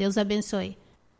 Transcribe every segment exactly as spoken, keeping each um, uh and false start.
Deus abençoe.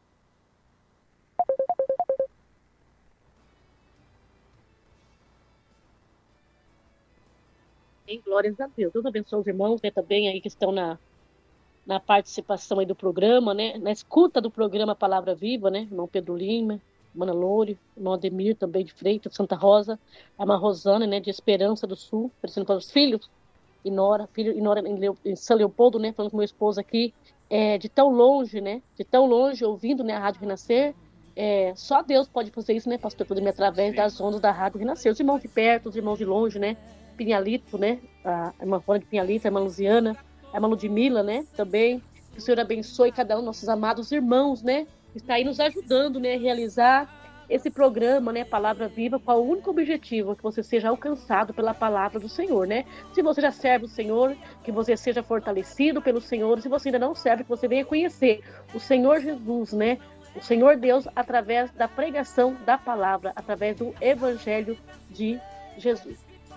Glórias a Deus. Deus abençoe os irmãos, né, também aí que estão na, na participação aí do programa, né, na escuta do programa Palavra Viva, né, irmão Pedro Lima, irmã Loure, irmão Ademir também de Freitas, Santa Rosa, a irmã Rosana, né, de Esperança do Sul, oferecendo para os filhos, e Nora, filho, e Nora em, Leo, em São Leopoldo, né, falando com meu esposo aqui, é, de tão longe, né, de tão longe, ouvindo, né, a Rádio Renascer. É, só Deus pode fazer isso, né, pastor, por mim, através das ondas da Rádio Renascer. Os irmãos de perto, os irmãos de longe, né, Pinhalito, né, a irmã Rona de Pinhalito, a irmã Luziana, a irmã Ludmila, né, também. Que o Senhor abençoe cada um dos nossos amados irmãos, né, que está aí nos ajudando, né, a realizar esse programa, né, Palavra Viva, com o único objetivo, que você seja alcançado pela palavra do Senhor, né? Se você já serve o Senhor, que você seja fortalecido pelo Senhor. Se você ainda não serve, que você venha conhecer o Senhor Jesus, né? O Senhor Deus, através da pregação da palavra, através do Evangelho de Jesus.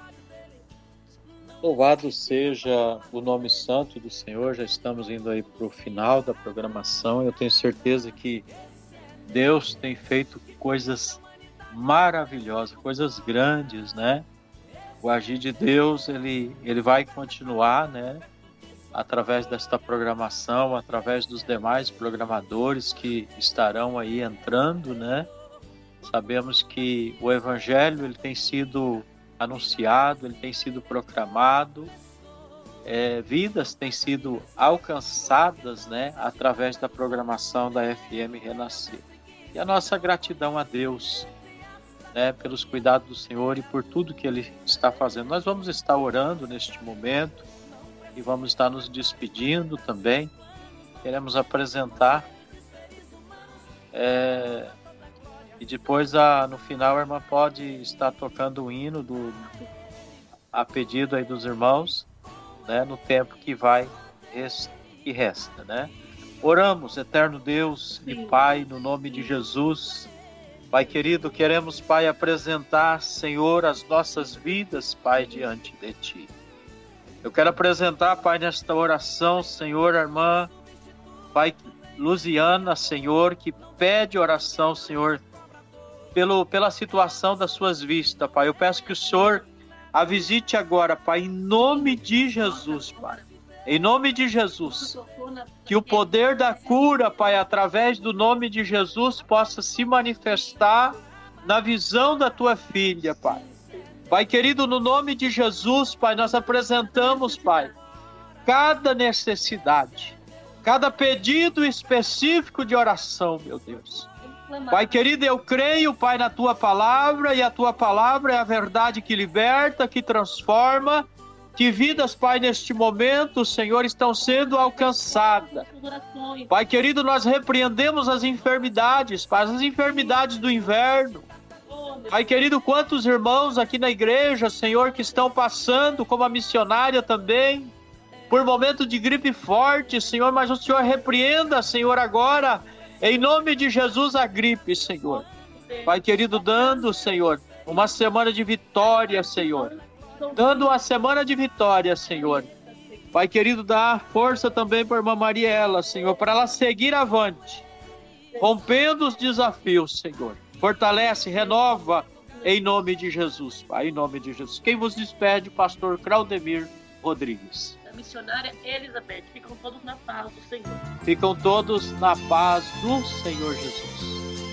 Louvado seja o nome santo do Senhor. Já estamos indo aí para o final da programação. Eu tenho certeza que Deus tem feito coisas maravilhosas, coisas grandes, né? O agir de Deus, ele, ele vai continuar, né? Através desta programação, através dos demais programadores que estarão aí entrando, né? Sabemos que o Evangelho, ele tem sido anunciado, ele tem sido proclamado, é, vidas têm sido alcançadas, né? Através da programação da F M Renascer. E a nossa gratidão a Deus, né, pelos cuidados do Senhor e por tudo que Ele está fazendo. Nós vamos estar orando neste momento e vamos estar nos despedindo também. Queremos apresentar é, e depois a, no final a irmã pode estar tocando o hino do, a pedido aí dos irmãos, né, no tempo que vai que resta, né? Oramos, eterno Deus e Pai, no nome de Jesus. Pai querido, queremos, Pai, apresentar, Senhor, as nossas vidas, Pai, diante de Ti. Eu quero apresentar, Pai, nesta oração, Senhor, a irmã, Pai, Luziana, Senhor, que pede oração, Senhor, pelo, pela situação das suas vistas, Pai. Eu peço que o Senhor a visite agora, Pai, em nome de Jesus, Pai. Em nome de Jesus, que o poder da cura, Pai, através do nome de Jesus, possa se manifestar na visão da Tua filha, Pai. Pai querido, no nome de Jesus, Pai, nós apresentamos, Pai, cada necessidade, cada pedido específico de oração, meu Deus. Pai querido, eu creio, Pai, na Tua palavra, e a Tua palavra é a verdade que liberta, que transforma. Que vidas, Pai, neste momento, Senhor, estão sendo alcançadas. Pai querido, nós repreendemos as enfermidades, Pai, as enfermidades do inverno. Pai querido, quantos irmãos aqui na igreja, Senhor, que estão passando, como a missionária também, por momento de gripe forte, Senhor, mas o Senhor repreenda, Senhor, agora, em nome de Jesus, a gripe, Senhor. Pai querido, dando, Senhor, uma semana de vitória, Senhor. Dando uma semana de vitória, Senhor. Pai querido, dá força também para a irmã Mariela, Senhor, para ela seguir avante, rompendo os desafios, Senhor. Fortalece, renova, em nome de Jesus, Pai, em nome de Jesus. Quem vos despede, pastor Claudemir Rodrigues. A missionária Elizabeth, ficam todos na paz do Senhor. Ficam todos na paz do Senhor Jesus.